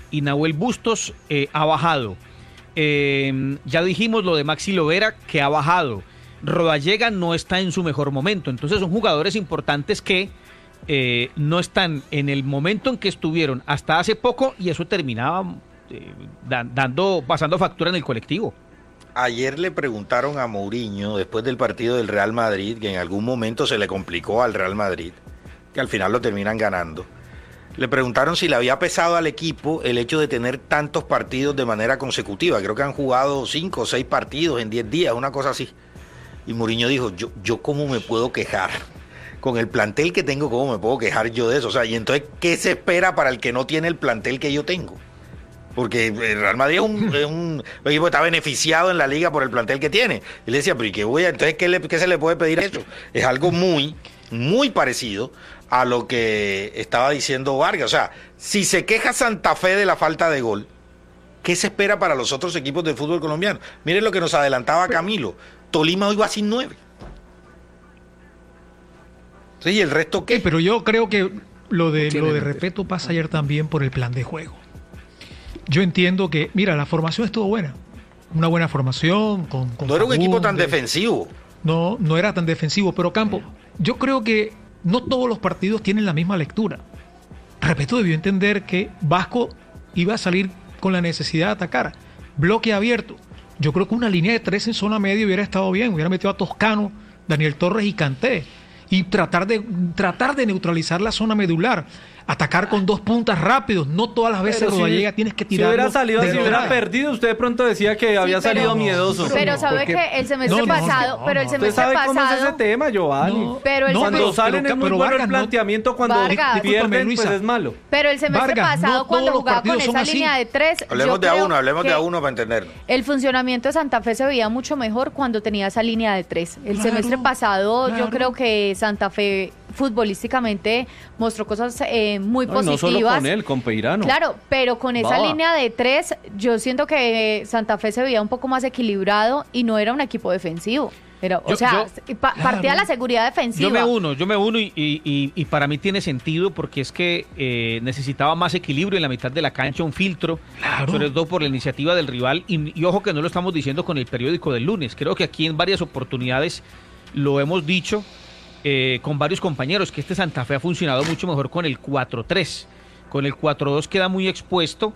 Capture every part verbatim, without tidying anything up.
y Nahuel Bustos eh, ha bajado. Eh, ya dijimos lo de Maxi Lovera, que ha bajado. Rodallega no está en su mejor momento. Entonces son jugadores importantes que eh, no están en el momento en que estuvieron hasta hace poco, y eso terminaba eh, da, dando, pasando factura en el colectivo. Ayer le preguntaron a Mourinho, después del partido del Real Madrid, que en algún momento se le complicó al Real Madrid, que al final lo terminan ganando. Le preguntaron si le había pesado al equipo el hecho de tener tantos partidos de manera consecutiva. Creo que han jugado cinco o seis partidos en diez días, una cosa así. Y Mourinho dijo, yo, yo cómo me puedo quejar. Con el plantel que tengo, ¿cómo me puedo quejar yo de eso? O sea, y entonces, ¿qué se espera para el que no tiene el plantel que yo tengo? Porque el Real Madrid es un, es un equipo que está beneficiado en la liga por el plantel que tiene. Y le decía, pero ¿y qué voy a, entonces qué, le, qué se le puede pedir a eso? Es algo muy, muy parecido a lo que estaba diciendo Vargas. O sea, si se queja Santa Fe de la falta de gol, ¿qué se espera para los otros equipos del fútbol colombiano? Miren lo que nos adelantaba Camilo. Tolima hoy va sin nueve. Sí, ¿y el resto qué? Sí, pero yo creo que lo de, lo de respeto pasa ayer también por el plan de juego. Yo entiendo que, mira, la formación estuvo buena. Una buena formación. Con, con no era un Fagundes. equipo tan defensivo. No, no era tan defensivo. Pero Campo, yo creo que no todos los partidos tienen la misma lectura. Respeto debió entender que Vasco iba a salir con la necesidad de atacar. Bloque abierto. Yo creo que una línea de tres en zona media hubiera estado bien. Hubiera metido a Toscano, Daniel Torres y Kanté. Y tratar de, tratar de neutralizar la zona medular. Atacar con dos puntas rápidos. No todas las veces Rodallega si, tienes que tirar. Si hubiera salido, si hubiera perdido, usted de pronto decía que sí, había pero, salido miedoso. Pero sabe porque, que el semestre no, no, pasado, no, no, pero el semestre ¿usted sabe pasado. cómo es ese tema, Giovanni? No, pero el cuando semestre, salen pero, es muy pero bueno Vargas, el planteamiento, cuando Vargas, pierden, Luisa, pues es malo. Pero el semestre Vargas, pasado, cuando jugaba con esa así. línea de tres. Hablemos de a uno, hablemos de a uno para entenderlo. El funcionamiento de Santa Fe se veía mucho mejor cuando tenía esa línea de tres. El claro, semestre pasado, claro. yo creo que Santa Fe futbolísticamente mostró cosas eh, muy no, positivas. No solo con él, con Peirano. Claro, pero con esa Baba. línea de tres, yo siento que Santa Fe se veía un poco más equilibrado y no era un equipo defensivo. Pero, yo, o sea, yo, pa claro. partía de la seguridad defensiva. Yo me uno, yo me uno y, y, y para mí tiene sentido porque es que eh, necesitaba más equilibrio en la mitad de la cancha, un filtro, claro. sobre todo por la iniciativa del rival. Y, y ojo que no lo estamos diciendo con el periódico del lunes. Creo que aquí en varias oportunidades lo hemos dicho eh, con varios compañeros, que este Santa Fe ha funcionado mucho mejor con el cuatro tres. Con el cuatro dos queda muy expuesto.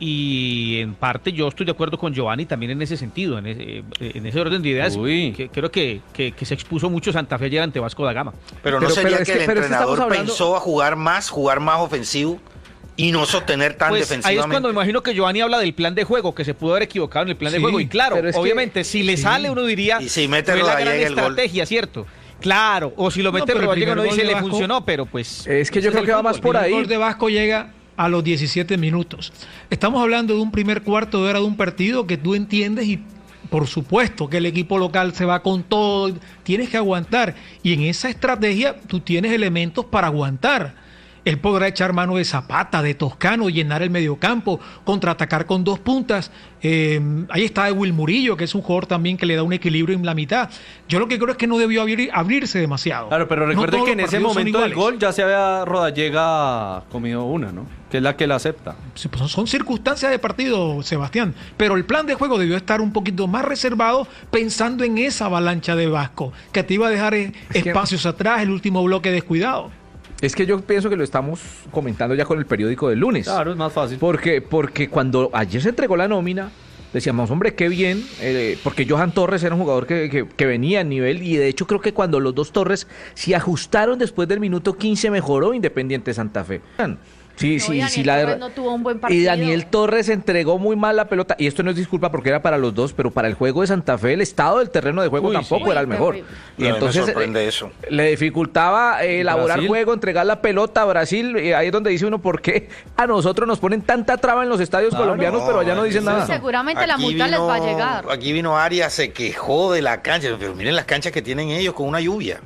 Y en parte yo estoy de acuerdo con Giovanni también en ese sentido, en ese, en ese orden de ideas. Que, creo que, que, que se expuso mucho Santa Fe ayer ante Vasco da Gama. Pero no pero, sería pero que, que el entrenador hablando... pensó a jugar más, jugar más ofensivo y no sostener tan pues defensivamente. Ahí es cuando me imagino que Giovanni habla del plan de juego, que se pudo haber equivocado en el plan sí, de juego. Y claro, obviamente, que, si le sí. sale uno diría, y si mete fue la gran el estrategia, gol. ¿cierto? Claro, o si lo mete no, Rodallega uno dice le Vasco, funcionó, pero pues... Es que yo creo que va más por ahí. El gol de Vasco llega a los diecisiete minutos. Estamos hablando de un primer cuarto de hora de un partido que tú entiendes y por supuesto que el equipo local se va con todo, tienes que aguantar y en esa estrategia tú tienes elementos para aguantar. Él podrá echar mano de Zapata, de Toscano, llenar el mediocampo, contraatacar con dos puntas. Eh, ahí está Will Murillo, que es un jugador también que le da un equilibrio en la mitad. Yo lo que creo es que no debió abrir, abrirse demasiado. Claro, pero recuerde no que en ese momento del gol ya se había Rodallega comido una, ¿no? Que es la que la acepta. Sí, pues son, son circunstancias de partido, Sebastián. Pero el plan de juego debió estar un poquito más reservado pensando en esa avalancha de Vasco, que te iba a dejar es espacios que... atrás, el último bloque descuidado. Es que yo pienso que lo estamos comentando ya con el periódico del lunes. Claro, es más fácil. Porque, porque cuando ayer se entregó la nómina, decíamos, hombre, qué bien, eh, porque Johan Torres era un jugador que, que, que venía a nivel, y de hecho creo que cuando los dos Torres se ajustaron después del minuto quince mejoró Independiente Santa Fe. Sí, no, sí, y sí. La Torres no tuvo un buen partido. Y Daniel Torres entregó muy mal la pelota. Y esto no es disculpa porque era para los dos, pero para el juego de Santa Fe, el estado del terreno de juego Uy, tampoco sí. era el mejor. Uy, y no, entonces me sorprende eso. Le dificultaba eh, elaborar Brasil. juego, entregar la pelota a Brasil. Y ahí es donde dice uno por qué a nosotros nos ponen tanta traba en los estadios claro, colombianos, no, pero allá no dicen nada. Seguramente aquí la multa vino, les va a llegar. Aquí vino Arias, se quejó de la cancha. Pero miren las canchas que tienen ellos con una lluvia.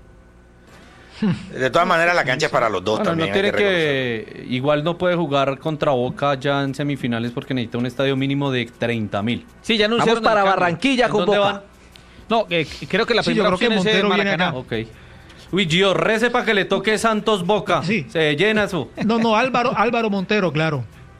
De todas maneras, la cancha es para los dos bueno, también. No tiene que, que igual no puede jugar contra Boca ya en semifinales porque necesita un estadio mínimo de treinta mil. Sí, ya anunciaron para Barranquilla con Boca. Van? No, eh, creo que la sí, primera opción es el Maracaná. Okay. Uy, Gio, rece para que le toque Santos Boca. Sí. Se llena eso. No, no, Álvaro, Álvaro Montero, claro.